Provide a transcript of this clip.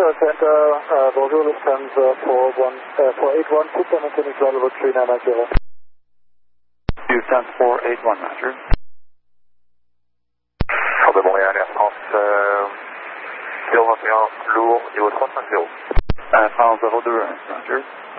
Center, bonjour, Lufthansa 481, Super Mechanic Level 3990. Lufthansa 481, Roger. De Montréal Air France 021, lourd, niveau 350. Air France 02, Roger.